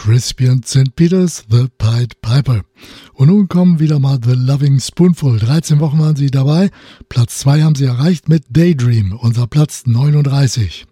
Crispy and St. Peters, The Pied Piper. Und nun kommen wieder mal The Loving Spoonful. 13 Wochen waren sie dabei. Platz 2 haben sie erreicht mit Daydream, unser Platz 39.